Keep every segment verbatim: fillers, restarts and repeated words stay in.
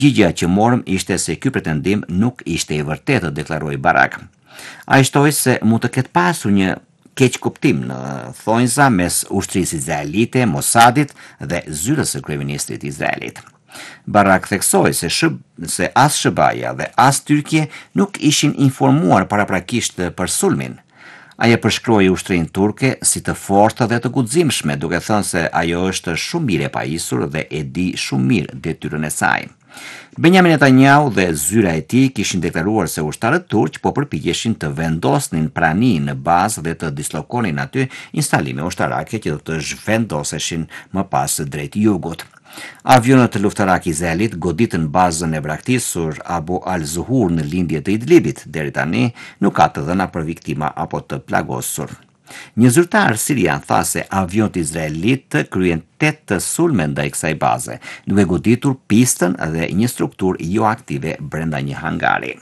Gjigja që morëm ishte se ky pretendim nuk ishte i vërtetë, deklaroi Barak. Ai shtoi se mund të ketë pasur një keq kuptim në thonjza mes ushtrisë izraelite, Mossadit dhe zyrës së kryeministrit Izraelit. Barak theksoi se, shëb, se as Shëbaja dhe as Tyrkje nuk ishin informuar paraprakisht për sulmin. Ai e përshkroi ushtrinë turke si të fortë dhe të guximshme, duke thënë se ajo është shumë mirë e pajisur dhe e di shumë mirë detyrën e saj. Benjamin Netanyahu dhe zyra e tij kishin deklaruar se ushtarët turq po përpiqeshin të vendosnin prani në bazë dhe të dislokonin aty instalime ushtarake që do të zhvendoseshin më pas drejt jugut. Avionët luftarak Izraelit goditën bazën e braktisur Abu al-Zuhur në lindje të Idlibit, deri tani nuk ka të dhëna për viktima apo të plagosur. Një zyrtar sirian tha se avionët izraelit kryen tetë sulme ndaj kësaj baze, duke goditur pistën dhe një strukturë jo aktive brenda një hangari.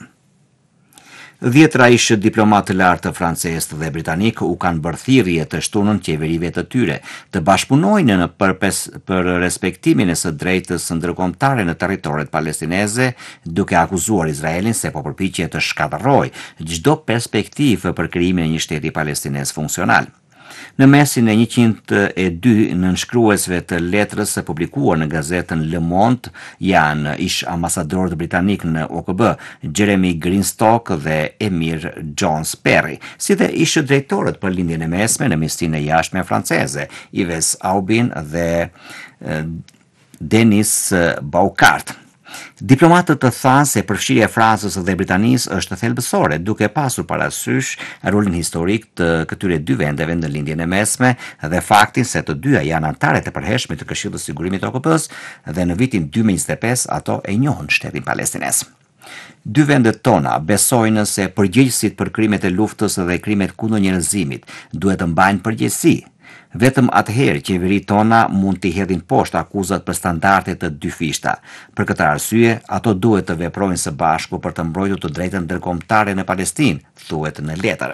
Dhjetra ish diplomat të lartë francez dhe britanik u kanë bërë thirrje të shtunën qeverive të tyre të bashkëpunojnë në përpes, për respektimin e së drejtës ndërkombëtare në territoret palestineze, duke akuzuar Izraelin se po përpiqet të shkatërrojë çdo perspektivë për krijimin e një shteti palestinez funksional. Në mesin e njëqind e dy nënshkruesve të letrës publikuar në gazetën Le Monde janë ish ambasadorët britanik në O K B, Jeremy Greenstock dhe Emir Jones Perry, si dhe ish drejtorët për lindjen e mesme në ministrinë e jashtme franceze, Yves Aubin dhe eh, Denis Baucart. Diplomatët të thanë se përfshirja e Francës dhe Britanisë është thelbësore, duke pasur parasysh rolin historik të këtyre dy vendeve në lindjen e mesme dhe faktin se të dyja janë anëtarë të përhershme të Këshillit të Sigurimit të O K B-s dhe në vitin dy mijë e njëzet e pesë ato e njohën shtetin palestinez. Dy vendet tona besojnë se përgjegjësit për krimet e luftës dhe krimet kundër njerëzimit duhet të mbajnë përgjegjësi. Vetëm atëherë qeveritë tona mund t'i hedhin poshtë akuzat për standarde të dyfishta. Për këtë arsye, ato duhet të veprojnë së bashku për të mbrojtur të drejtën ndërkombëtare në Palestinë, thuhet në letër.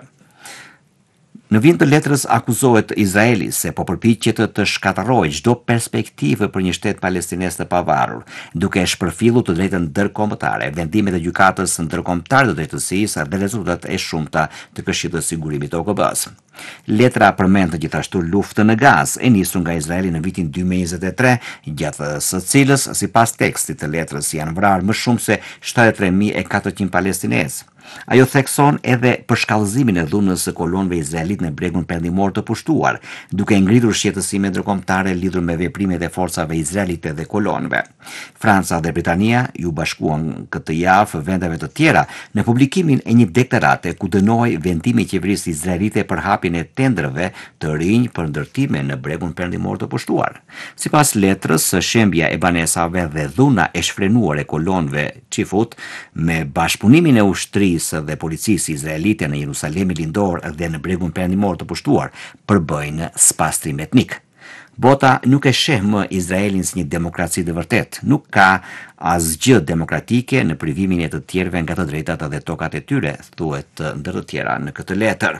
Në vijim të letrës akuzohet Izraeli se po përpiqet të shkatërrojë çdo perspektivë për një shtet palestinez të pavarur, duke shpërfillur të drejtën ndërkombëtare, vendimet e gjykatës ndërkombëtare të drejtësisë dhe rezultatet e shumta të Këshillit të Sigurimit të O K B-s. Letra përmend gjithashtu luftën në Gazë e nisur nga Izraeli në vitin dy mijë e njëzet e tre, gjatë së cilës, sipas tekstit të letrës, janë vrarë më shumë se shtatëdhjetë e tre mijë e katëqind palestinezë. Ajo thekson edhe përshkallëzimin e dhunës së kolonëve izraelit në bregun perëndimor të pushtuar, duke ngritur shqetësime ndërkombëtare lidhur me veprimet e forcave izraelite dhe kolonëve. Franca dhe Britania ju bashkuan këtë javë vendeve të tjera në publikimin e një deklarate ku dënoi vendimin e qeverisë izraelite për hapjen e tendrëve të rinj për ndërtime në bregun perëndimor të pushtuar. Sipas letrës, shembja e banesave dhe dhuna e shfrenuar e kolonëve Qifut me bashkëpunimin e ushtrisë dhe policisë izraelite në Jerusalemin lindor dhe në bregun perëndimor të pushtuar përbëjnë spastrim etnik. Bota nuk e sheh më Izraelin si një demokraci të vërtet, nuk ka asgjë demokratike në privimin e të tjerëve nga të drejtat dhe tokat e tyre, thuhet ndër të tjera në këtë letër.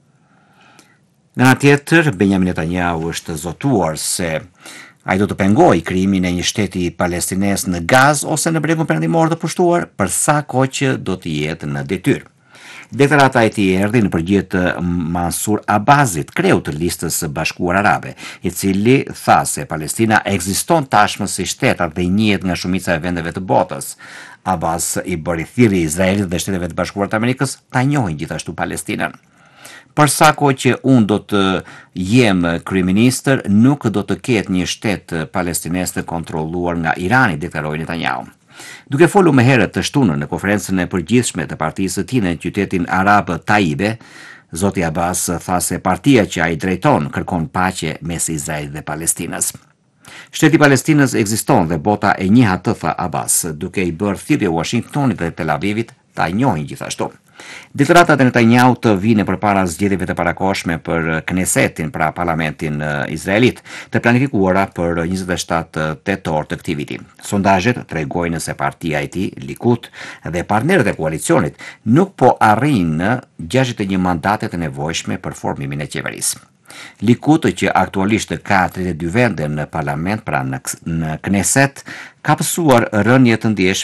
Nga ana tjetër, Benjamin Netanyahu është zotuar se ai do të pengojë krijimin e një shteti palestinez në Gazë ose në bregun perëndimor të pushtuar për sa kohë që do të jetë në detyrë. Deklarata e tij erdhi në përgjigje të Mansur Abbazit, kreu të Listës së Bashkuar Arabe, i cili tha se Palestina ekziston tashmë si shtet dhe njihet nga shumica e vendeve të botës. Abbas i bëri thirrje Izraelit dhe Shteteve të Bashkuara të Amerikës ta njohin gjithashtu Palestinën. Për sa kohë që unë do të jem kryeministër, nuk do të ketë një shtet palestinez të kontrolluar nga Irani, deklaroi Netanyahu. Duke folur më herët të shtunën në konferencën e përgjithshme të partisë së tij në qytetin arab Taibe, zoti Abbas tha se partia që ai drejton kërkon paqe mes Izraelit dhe Palestinës. Shteti Palestinës ekziston dhe bota e njeh atë, tha Abbas, duke i bërë thirrje Washingtonit dhe Tel Avivit ta njohin gjithashtu. Deklaratat e Netanyahu të vinë përpara zgjedhjeve të parakohshme për Knesetin, pra parlamentin izraelit, të planifikuara për njëzet e shtatë tetor të këtij viti. Sondazhet tregojnë se partia e tij, Likud, dhe partnerët e koalicionit nuk po arrijnë gjashtëdhjetë e një mandatet e nevojshme për formimin e qeverisë. Likud, që aktualisht ka tridhjetë e dy vende në parlament, pra në, në Kneset, ka pësuar rënje të ndjeshme